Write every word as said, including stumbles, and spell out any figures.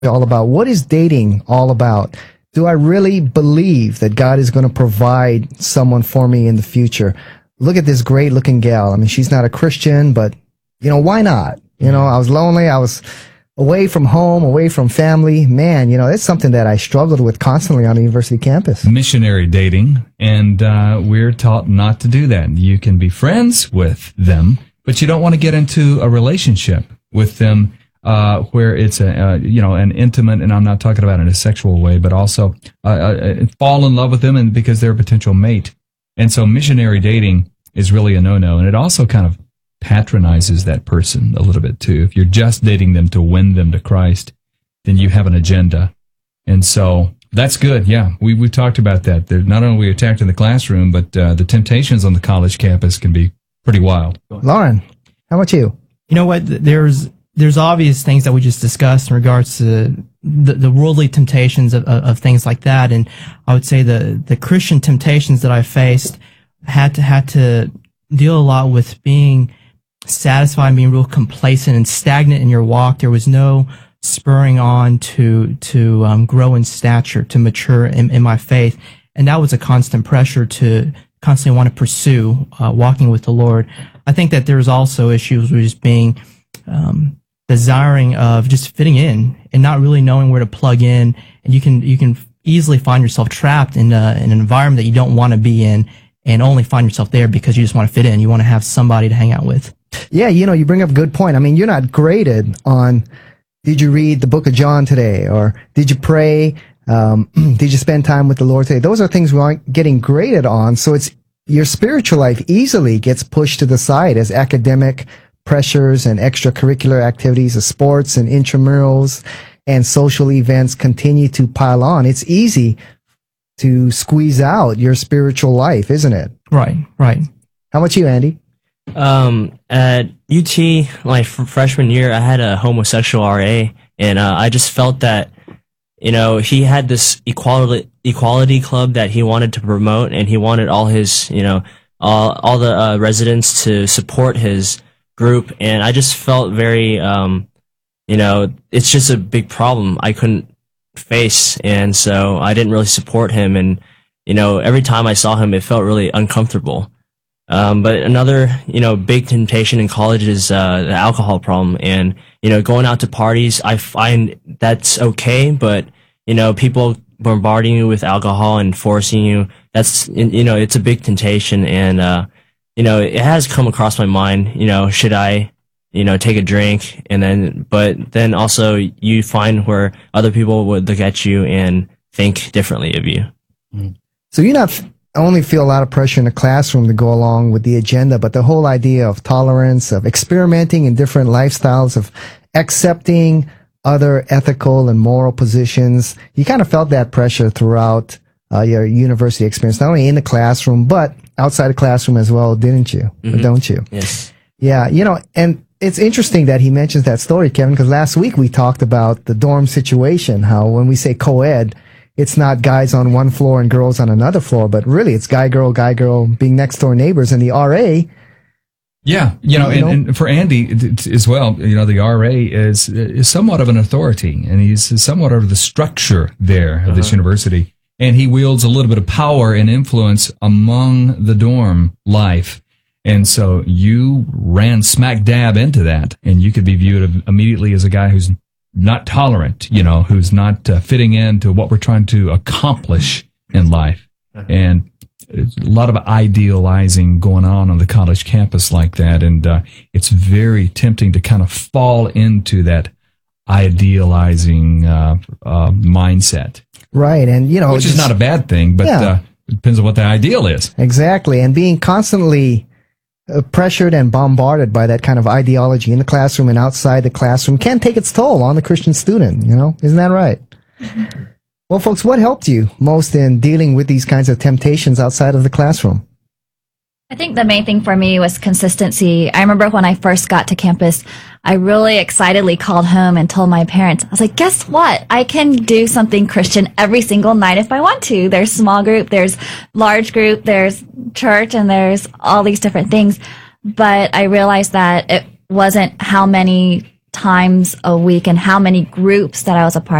all about? What is dating all about? Do I really believe that God is going to provide someone for me in the future? Look at this great looking gal. I mean, she's not a Christian, but you know, why not? You know, I was lonely. I was away from home, away from family. Man, you know, it's something that I struggled with constantly on the university campus. Missionary dating, and uh, we're taught not to do that. You can be friends with them, but you don't want to get into a relationship with them uh, where it's a uh, you know an intimate, and I'm not talking about in a sexual way, but also uh, uh, fall in love with them, and because they're a potential mate. And so missionary dating is really a no-no, and it also kind of patronizes that person a little bit too. If you're just dating them to win them to Christ, then you have an agenda. And so that's good. Yeah, we we talked about that. They're not only attacked in the classroom, but uh, the temptations on the college campus can be pretty wild. Lauren, how about you? You know what? There's there's obvious things that we just discussed in regards to the, the worldly temptations of, of, of things like that. And I would say the the Christian temptations that I faced had to had to deal a lot with being satisfied, being real complacent and stagnant in your walk. There was no spurring on to to um, grow in stature, to mature in, in my faith, and that was a constant pressure to constantly want to pursue uh, walking with the Lord. I think that there's also issues with just being um, desiring of just fitting in and not really knowing where to plug in, and you can you can easily find yourself trapped in, a, in an environment that you don't want to be in, and only find yourself there because you just want to fit in. You want to have somebody to hang out with. Yeah, you know, you bring up a good point. I mean, you're not graded on, did you read the book of John today? Or did you pray? Um, did you spend time with the Lord today? Those are things we aren't getting graded on. So it's, your spiritual life easily gets pushed to the side as academic pressures and extracurricular activities of sports and intramurals and social events continue to pile on. It's easy to squeeze out your spiritual life, isn't it? Right, right. How about you, Andy? Um, at U T, my f- freshman year, I had a homosexual R A, and uh, I just felt that, you know, he had this equality equality club that he wanted to promote, and he wanted all his, you know, all all the uh, residents to support his group, and I just felt very, um, you know, it's just a big problem I couldn't face, and so I didn't really support him, and you know, every time I saw him, it felt really uncomfortable. Um, but another, you know, big temptation in college is uh, the alcohol problem, and you know, going out to parties, I find that's okay, but you know, people bombarding you with alcohol and forcing you, that's, you know, it's a big temptation, and uh, you know, it has come across my mind, you know, should I, you know, take a drink, and then, but then also you find where other people would look at you and think differently of you. So you're not only feel a lot of pressure in the classroom to go along with the agenda, but the whole idea of tolerance, of experimenting in different lifestyles, of accepting other ethical and moral positions. You kind of felt that pressure throughout uh, your university experience, not only in the classroom, but outside the classroom as well, didn't you? Mm-hmm. Or don't you? Yes. Yeah, you know, and it's interesting that he mentions that story, Kevin, because last week we talked about the dorm situation, how when we say co-ed, it's not guys on one floor and girls on another floor, but really it's guy, girl, guy, girl being next door neighbors. And the R A. Yeah, you know, you know? And, and for Andy as well, you know, the R A is, is somewhat of an authority, and he's somewhat of the structure there of uh-huh. this university. And he wields a little bit of power and influence among the dorm life. And so you ran smack dab into that, and you could be viewed immediately as a guy who's not tolerant, you know, who's not uh, fitting into what we're trying to accomplish in life. Uh-huh. And there's a lot of idealizing going on on the college campus like that. And uh, it's very tempting to kind of fall into that idealizing uh, uh, mindset. Right. And, you know, which just, is not a bad thing, but yeah. uh, it depends on what the ideal is. Exactly. And being constantly uh, pressured and bombarded by that kind of ideology in the classroom and outside the classroom can take its toll on the Christian student. You know, isn't that right? Mm-hmm. Well, folks, what helped you most in dealing with these kinds of temptations outside of the classroom? I think the main thing for me was consistency. I remember when I first got to campus, I really excitedly called home and told my parents, I was like, guess what? I can do something Christian every single night if I want to. There's small group, there's large group, there's church, and there's all these different things. But I realized that it wasn't how many times a week and how many groups that I was a part